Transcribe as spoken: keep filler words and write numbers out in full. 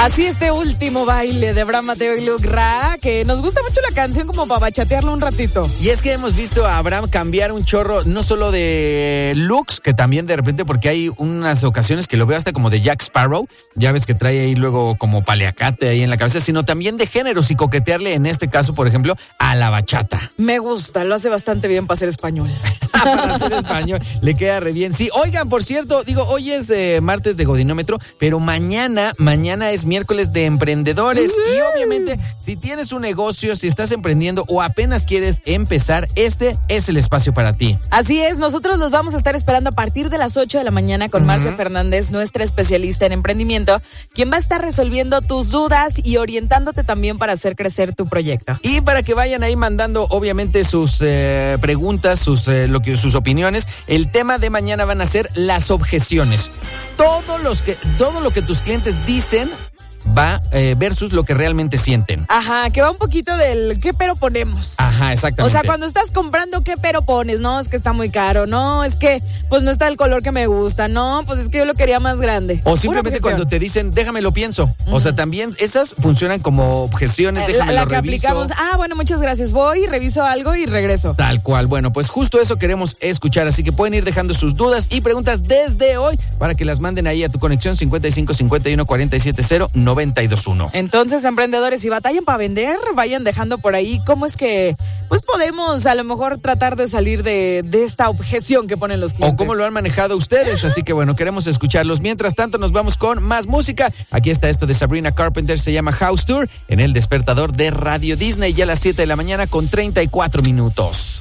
Así este último baile de Abraham Mateo y Luke Ra, que nos gusta mucho la canción como para bachatearlo un ratito. Y es que hemos visto a Abraham cambiar un chorro, no solo de looks, que también de repente, porque hay unas ocasiones que lo veo hasta como de Jack Sparrow, ya ves que trae ahí luego como paliacate ahí en la cabeza, sino también de géneros y coquetearle en este caso, por ejemplo, a la bachata. Me gusta, lo hace bastante bien para ser español. Para ser español, le queda re bien. Sí, oigan, por cierto, digo, hoy es eh, martes de Godinómetro, pero mañana, mañana es miércoles de emprendedores. Uh-huh. Y obviamente, si tienes un negocio, si estás emprendiendo o apenas quieres empezar, este es el espacio para ti. Así es, nosotros los vamos a estar esperando a partir de las ocho de la mañana con uh-huh. Marcia Fernández, nuestra especialista en emprendimiento, quien va a estar resolviendo tus dudas y orientándote también para hacer crecer tu proyecto. Y para que vayan ahí mandando, obviamente, sus eh, preguntas, sus, eh, lo que, sus opiniones. El tema de mañana van a ser las objeciones. Todos los que, todo lo que tus clientes dicen va eh, versus lo que realmente sienten. Ajá, que va un poquito del qué pero ponemos. Ajá, exactamente. O sea, cuando estás comprando, ¿qué pero pones? No, es que está muy caro. No, es que pues no está el color que me gusta. No, pues es que yo lo quería más grande. O simplemente cuando te dicen, déjame lo pienso. Uh-huh. O sea, también esas funcionan como objeciones, déjame la, la lo que reviso. Aplicamos, ah, bueno, muchas gracias. Voy, reviso algo y regreso. Tal cual. Bueno, pues justo eso queremos escuchar. Así que pueden ir dejando sus dudas y preguntas desde hoy para que las manden ahí a tu conexión cincuenta y cinco cincuenta y uno cuarenta y siete cero noventa y dos uno. Entonces, emprendedores, si batallan para vender, vayan dejando por ahí cómo es que pues podemos a lo mejor tratar de salir de, de esta objeción que ponen los clientes. O cómo lo han manejado ustedes, así que bueno, queremos escucharlos. Mientras tanto, nos vamos con más música. Aquí está esto de Sabrina Carpenter, se llama House Tour, en el despertador de Radio Disney, ya a las siete de la mañana con treinta y cuatro minutos.